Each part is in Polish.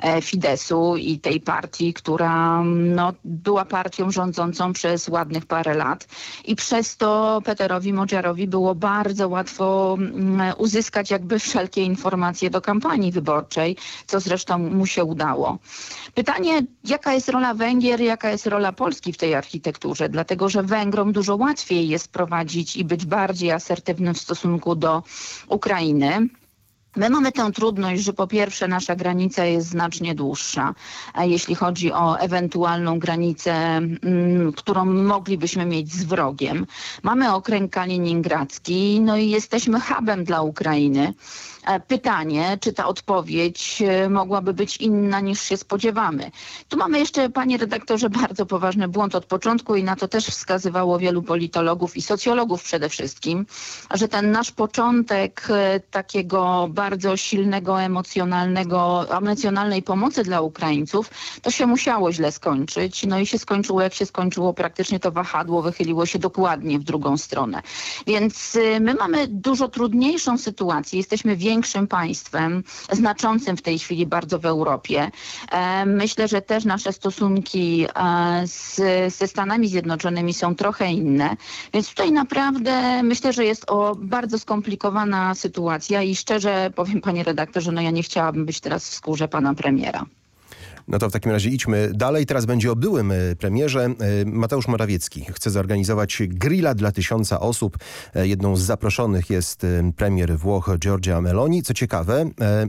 Fidesu i tej partii, która była partią rządzącą przez ładnych parę lat. I przez to Peterowi Modżarowi było bardzo łatwo uzyskać jakby wszelkie informacje do kampanii wyborczej, co zresztą mu się udało. Pytanie, jaka jest rola Węgier, jaka jest rola Polski w tej architekturze? Dlatego, że Węgrom dużo łatwiej jest prowadzić i być bardziej asertywnym w stosunku do Ukrainy. My mamy tę trudność, że po pierwsze nasza granica jest znacznie dłuższa, jeśli chodzi o ewentualną granicę, którą moglibyśmy mieć z wrogiem. Mamy okręg kaliningradzki, no i jesteśmy hubem dla Ukrainy. Pytanie, czy ta odpowiedź mogłaby być inna niż się spodziewamy. Tu mamy jeszcze, panie redaktorze, bardzo poważny błąd od początku i na to też wskazywało wielu politologów i socjologów przede wszystkim, że ten nasz początek takiego bardzo silnego emocjonalnej pomocy dla Ukraińców, to się musiało źle skończyć. No i się skończyło, jak się skończyło, praktycznie to wahadło wychyliło się dokładnie w drugą stronę. Więc my mamy dużo trudniejszą sytuację. Jesteśmy większym państwem, znaczącym w tej chwili bardzo w Europie. Myślę, że też nasze stosunki ze Stanami Zjednoczonymi są trochę inne. Więc tutaj naprawdę myślę, że jest bardzo skomplikowana sytuacja i szczerze powiem, panie redaktorze, ja nie chciałabym być teraz w skórze pana premiera. No to w takim razie idźmy dalej. Teraz będzie o byłym premierze. Mateusz Morawiecki chce zorganizować grilla dla 1000 osób. Jedną z zaproszonych jest premier Włoch Giorgia Meloni. Co ciekawe,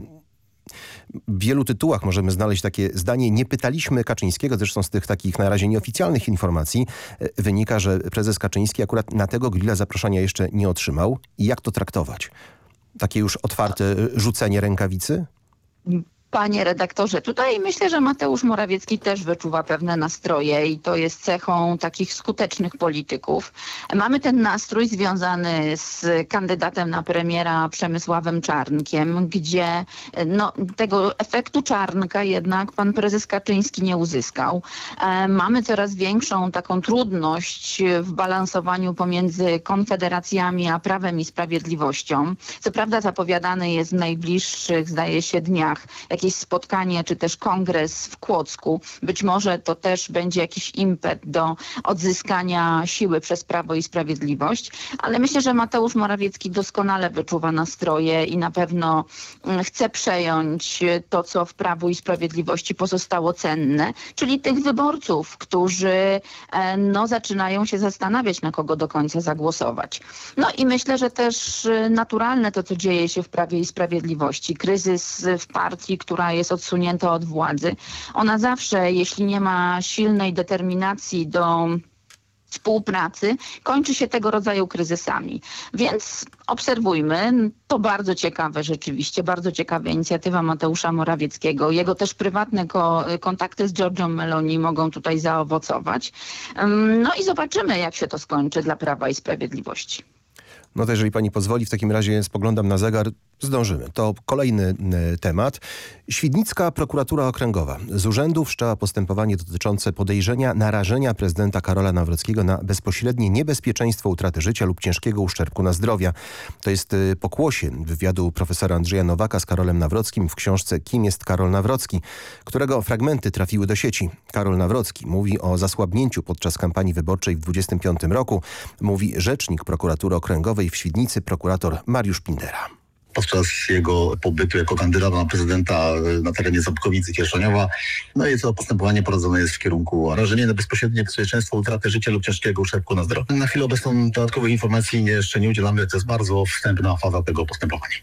w wielu tytułach możemy znaleźć takie zdanie: nie pytaliśmy Kaczyńskiego, zresztą z tych takich na razie nieoficjalnych informacji wynika, że prezes Kaczyński akurat na tego grilla zaproszenia jeszcze nie otrzymał. I jak to traktować? Takie już otwarte rzucenie rękawicy? Panie redaktorze, tutaj myślę, że Mateusz Morawiecki też wyczuwa pewne nastroje i to jest cechą takich skutecznych polityków. Mamy ten nastrój związany z kandydatem na premiera Przemysławem Czarnkiem, gdzie tego efektu Czarnka jednak pan prezes Kaczyński nie uzyskał. Mamy coraz większą taką trudność w balansowaniu pomiędzy konfederacjami a Prawem i Sprawiedliwością. Co prawda zapowiadany jest w najbliższych, zdaje się, dniach jakieś spotkanie czy też kongres w Kłodzku. Być może to też będzie jakiś impet do odzyskania siły przez Prawo i Sprawiedliwość, ale myślę, że Mateusz Morawiecki doskonale wyczuwa nastroje i na pewno chce przejąć to, co w Prawu i Sprawiedliwości pozostało cenne, czyli tych wyborców, którzy zaczynają się zastanawiać, na kogo do końca zagłosować. No i myślę, że też naturalne to, co dzieje się w Prawie i Sprawiedliwości. Kryzys w partii, która jest odsunięta od władzy. Ona zawsze, jeśli nie ma silnej determinacji do współpracy, kończy się tego rodzaju kryzysami. Więc obserwujmy. To bardzo ciekawe rzeczywiście, bardzo ciekawa inicjatywa Mateusza Morawieckiego. Jego też prywatne kontakty z Giorgią Meloni mogą tutaj zaowocować. No i zobaczymy, jak się to skończy dla Prawa i Sprawiedliwości. No to jeżeli pani pozwoli, w takim razie spoglądam na zegar. Zdążymy. To kolejny temat. Świdnicka prokuratura okręgowa z urzędu wszczęła postępowanie dotyczące podejrzenia narażenia prezydenta Karola Nawrockiego na bezpośrednie niebezpieczeństwo utraty życia lub ciężkiego uszczerbku na zdrowia. To jest pokłosie wywiadu profesora Andrzeja Nowaka z Karolem Nawrockim w książce Kim jest Karol Nawrocki, którego fragmenty trafiły do sieci. Karol Nawrocki mówi o zasłabnięciu podczas kampanii wyborczej w 2025 roku. Mówi rzecznik prokuratury okręgowej w Świdnicy, prokurator Mariusz Pindera. Podczas jego pobytu jako kandydata na prezydenta na terenie Ząbkowic i Cieszynowa. No i to postępowanie prowadzone jest w kierunku narażenia na bezpośrednie bezpieczeństwo utraty życia lub ciężkiego uszczerbku na zdrowiu. Na chwilę obecną dodatkowych informacji jeszcze nie udzielamy, to jest bardzo wstępna faza tego postępowania.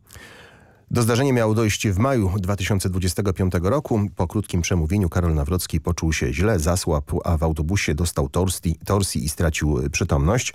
Do zdarzenia miało dojść w maju 2025 roku. Po krótkim przemówieniu Karol Nawrocki poczuł się źle, zasłabł, a w autobusie dostał torsji i stracił przytomność.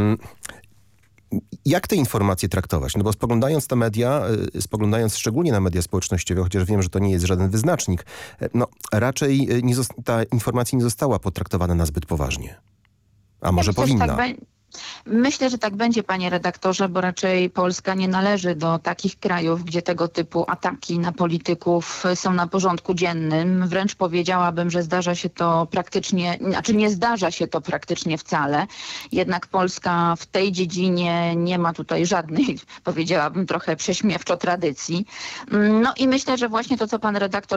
Jak te informacje traktować? No bo spoglądając na media, szczególnie na media społecznościowe, chociaż wiem, że to nie jest żaden wyznacznik, raczej ta informacja nie została potraktowana na zbyt poważnie. A może powinna? Myślę, że tak będzie, panie redaktorze, bo raczej Polska nie należy do takich krajów, gdzie tego typu ataki na polityków są na porządku dziennym. Wręcz powiedziałabym, że zdarza się to praktycznie, nie zdarza się to praktycznie wcale. Jednak Polska w tej dziedzinie nie ma tutaj żadnej, powiedziałabym trochę prześmiewczo, tradycji. No i myślę, że właśnie to, co pan redaktor